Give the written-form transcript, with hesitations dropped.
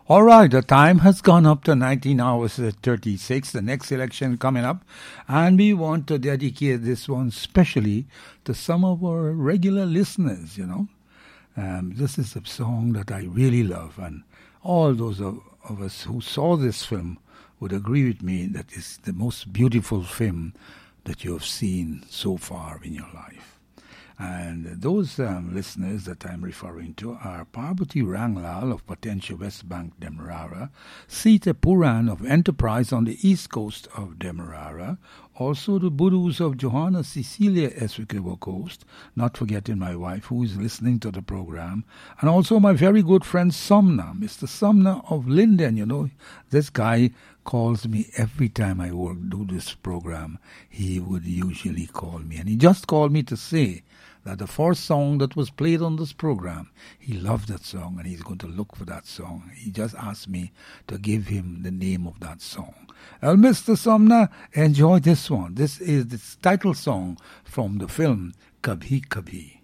All right, the time has gone up to 19 hours 36. The next election coming up, and we want to dedicate this one specially to some of our regular listeners. This is a song that I really love, and all those of us who saw this film would agree with me that it's the most beautiful film that you have seen so far in your life. And those listeners that I'm referring to are Parvati Ranglal of Potentia West Bank, Demerara, Sita Puran of Enterprise on the east coast of Demerara, also the Budus of Johanna Cecilia Essequibo Coast, not forgetting my wife who is listening to the program, and also my very good friend Somna, Mr. Somna of Linden. This guy calls me every time I do this program. He would usually call me, and he just called me to say that the first song that was played on this program, he loved that song and he's going to look for that song. He just asked me to give him the name of that song. Well, Mr. Somna, enjoy this one. This is the title song from the film Kabhi Kabhi.